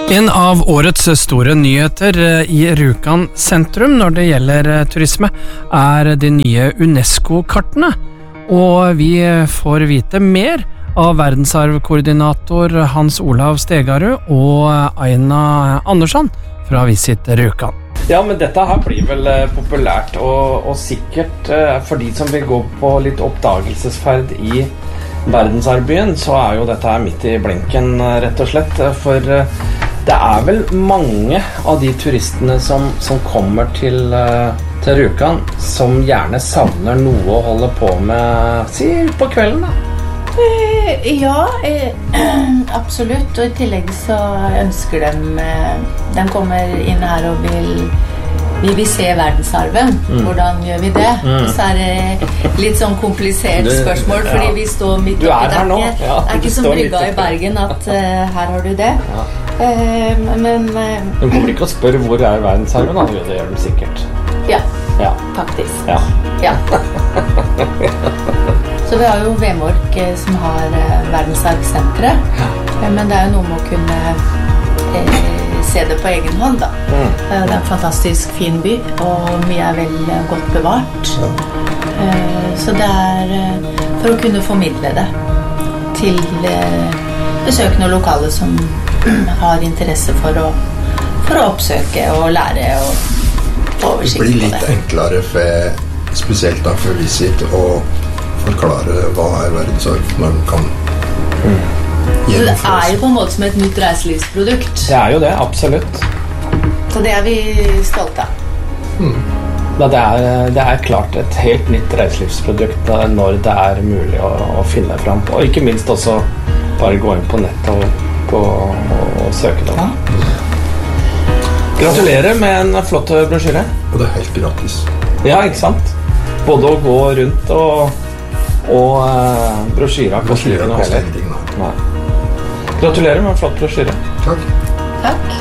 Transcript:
En av årets store nyheter i Rjukan sentrum når det gjelder turisme er de nye UNESCO-kartene, og vi får vite mer av verdensarvkoordinator Hans Olav Stegarud og Aina Andersson fra Visit Rjukan. Ja, men dette her blir vel populært, og sikkert for de som vil gå på litt oppdagelsesferd i verdensarvbyen, så er jo dette her midt i blinken, rett og slett, for det er vel mange av de turistene som kommer til Rjukan, som gjerne savner noe å holde på med, si, på kvelden da. Ja, absolutt, og i tillegg så ønsker de kommer inn her og vi vil se verdensarven. Hvordan gjør vi det? Så er det litt sånn komplisert spørsmål, fordi vi står midt oppi der. Det er ikke som brygga i Bergen at her har du det. Men de kommer ikke å spørre hvor er verdensarven, da? Det gjør de sikkert. Ja, faktisk. Ja. Så vi har jo Vemork som har verdensarvsenteret, men det er jo noe med å kunne se det på egen hånd da. Det er en fantastisk fin by, og mye er vel godt bevart. Så det er for å kunne formidle det til besøkende og lokale som har interesse for å oppsøke og lære og få oversikt på det. Det blir litt enklere spesielt da for Visit å forklare hva er verdensarv når den kan det er jo på en måte som et nytt reiselivsprodukt. Det er jo det, absolutt. Så det er vi stolte av. Det er klart et helt nytt reiselivsprodukt når det er mulig å finne frem på. Og ikke minst også bare gå inn på nettet og søke det. Gratulerer med en flott brosjyre. Og det er helt gratis. Ja, ikke sant? Både å gå rundt og brosjyra koster ikke noe heller. Gratulerer med en flott brosjyre. Takk.